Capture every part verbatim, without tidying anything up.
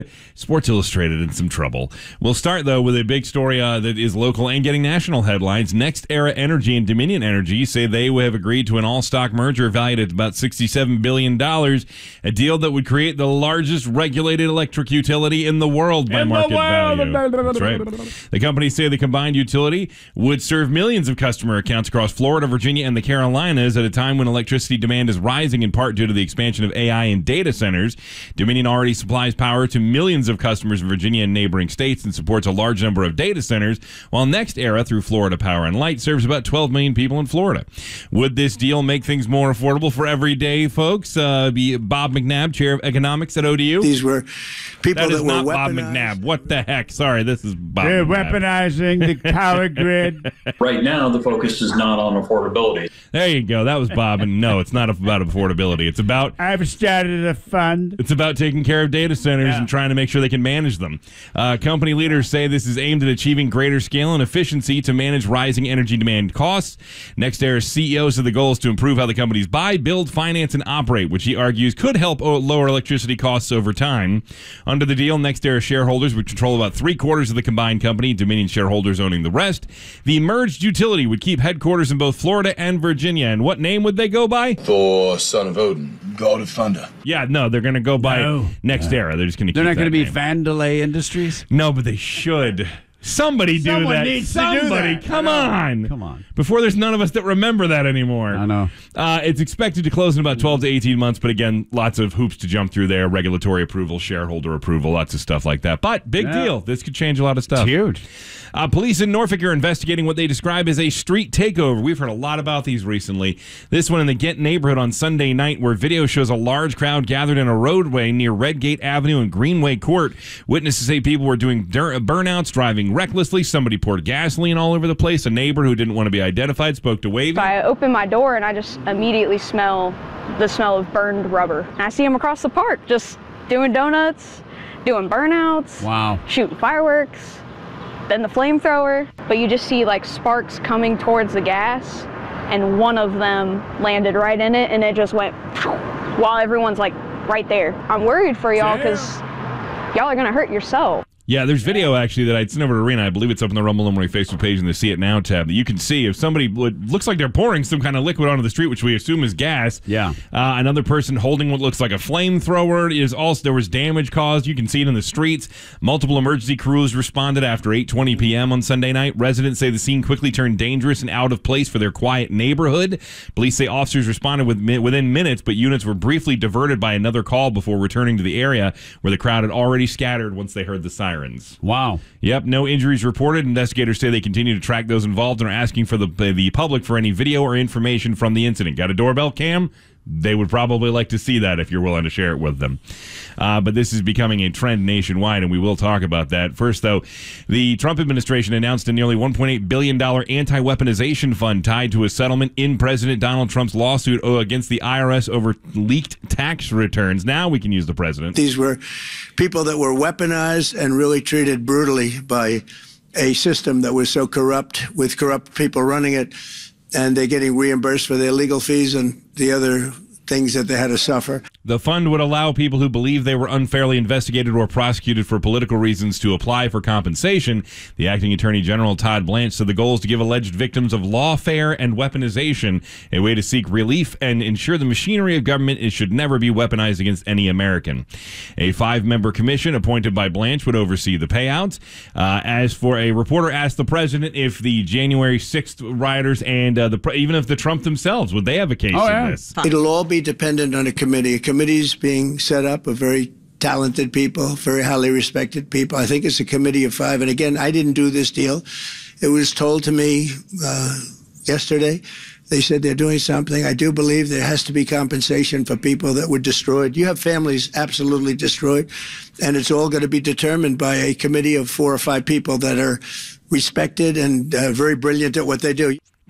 Sports Illustrated in some trouble. We'll start, though, with a big story uh, that is local and getting national headlines. NextEra Energy and Dominion Energy say they have agreed to an all-stock merger valued at about sixty-seven billion dollars, a deal that would create the largest regulated electric utility in the world by in market value. That's right. The companies say the combined utility would serve millions of customer accounts across Florida, Virginia, and the Carolinas at a time when electricity demand is rising in part due to the expansion of A I and data centers. Dominion already supplies power to millions of customers in Virginia and neighboring states and supports a large number of data centers, while NextEra, through Florida Power and Light, serves about twelve million people in Florida. Would this deal make things more affordable for everyday folks? Uh, be Bob McNabb, Chair of Economics at O D U. These were people that, that is were not weaponized. Bob McNabb. What the heck? Sorry, this is Bob They're McNabb. weaponizing the power grid. Right now, the focus is not on affordability. There you go. That was Bob. And no, it's not about affordability. It's about I've started a fund. It's about taking care of data centers Yeah. and trying to make sure they can manage them. Uh, company leaders say this is aimed at achieving greater scale and efficiency to manage rising energy demand costs. NextEra's C E O said the goal is to improve how the companies buy, build, finance, and operate, which he argues could help lower electricity costs over time. Under the deal, NextEra shareholders would control about three quarters of the combined company, Dominion shareholders owning the rest. The merged utility would keep headquarters in both Florida and Virginia. And what name would they go by? Thor, son of Odin, god of thunder. Yeah, no, they're going to go by No. NextEra. They're just going to keep They're not going going to be Vandelay Industries. No, but they should. Somebody do Someone that. needs to do Somebody, that. come I know. on. Come on. Before there's none of us that remember that anymore. I know. Uh, it's expected to close in about twelve to eighteen months, but again, lots of hoops to jump through there. Regulatory approval, shareholder approval, lots of stuff like that. But big Yeah. deal. This could change a lot of stuff. It's huge. Uh, police in Norfolk are investigating what they describe as a street takeover. We've heard a lot about these recently. This one in the Ghent neighborhood on Sunday night, where video shows a large crowd gathered in a roadway near Redgate Avenue and Greenway Court. Witnesses say people were doing dur- burnouts, driving recklessly. Somebody poured gasoline all over the place. A neighbor who didn't want to be identified spoke to Wavy. I open my door and I just immediately smell the smell of burned rubber. And I see them across the park just doing donuts, doing burnouts, Wow. shooting fireworks, then the flamethrower. But you just see like sparks coming towards the gas, and one of them landed right in it, and it just went while everyone's like right there. I'm worried for y'all because y'all are gonna hurt yourself. Yeah, there's video actually that I'd sent over to Arena. I believe it's up on the Rumble Illinois Facebook page in the See It Now tab that you can see if somebody would, looks like they're pouring some kind of liquid onto the street, which we assume is gas. Yeah. Uh, another person holding what looks like a flamethrower is also there was damage caused. You can see it in the streets. Multiple emergency crews responded after eight twenty p.m. on Sunday night. Residents say the scene quickly turned dangerous and out of place for their quiet neighborhood. Police say officers responded with, within minutes, but units were briefly diverted by another call before returning to the area where the crowd had already scattered once they heard the siren. Wow. Yep, no injuries reported. Investigators say they continue to track those involved and are asking for the the public for any video or information from the incident. Got a doorbell cam? They would probably like to see that if you're willing to share it with them. Uh, but this is becoming a trend nationwide, and we will talk about that. First, though, the Trump administration announced a nearly one point eight billion dollars anti-weaponization fund tied to a settlement in President Donald Trump's lawsuit against the I R S over leaked tax returns. Now we can use the president. These were people that were weaponized and really treated brutally by a system that was so corrupt, with corrupt people running it, and they're getting reimbursed for their legal fees and the other things that they had to suffer. The fund would allow people who believe they were unfairly investigated or prosecuted for political reasons to apply for compensation. The acting attorney general, Todd Blanche, said the goal is to give alleged victims of lawfare and weaponization a way to seek relief and ensure the machinery of government is, should never be weaponized against any American. A five-member commission appointed by Blanche would oversee the payouts. Uh, as for a reporter asked the president if the January sixth rioters and uh, the even if the Trump themselves, would they have a case Oh, in yeah. this? It'll all be dependent on a committee. A committee's being set up of very talented people, very highly respected people. I think it's a committee of five. And again, I didn't do this deal. It was told to me uh, yesterday. They said they're doing something. I do believe there has to be compensation for people that were destroyed. You have families absolutely destroyed, and it's all going to be determined by a committee of four or five people that are respected and uh, very brilliant at what they do.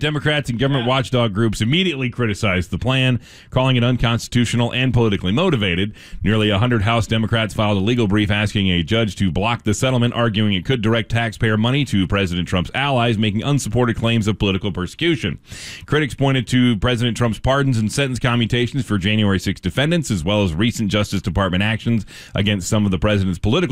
Democrats and government watchdog groups immediately criticized the plan, calling it unconstitutional and politically motivated. Nearly one hundred House Democrats filed a legal brief asking a judge to block the settlement, arguing it could direct taxpayer money to President Trump's allies, making unsupported claims of political persecution. Critics pointed to President Trump's pardons and sentence commutations for January sixth defendants, as well as recent Justice Department actions against some of the president's political